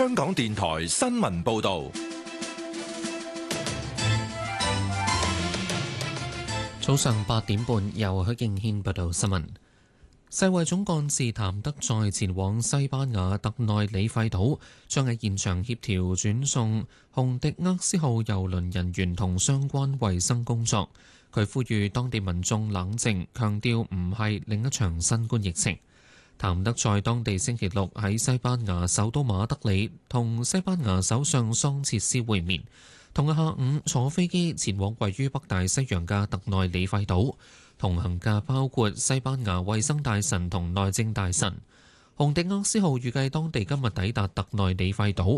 香港電台新聞報道。 早上8點半，由許敬軒報道新聞。世衛總幹事譚德塞前往西班牙特內里費島，將喺現場協調轉送洪迪厄斯號郵輪人員同相關衛生工作。佢呼籲當地民眾冷靜，強調唔係另一場新冠疫情。譚德塞當地星期六喺西班牙首都馬德里同西班牙首相桑切斯會面。同日下午坐飛機前往位於北大西洋嘅特內里費島，同行嘅包括西班牙衛生大臣同內政大臣。洪迪厄斯號預計當地今日抵達特內里費島，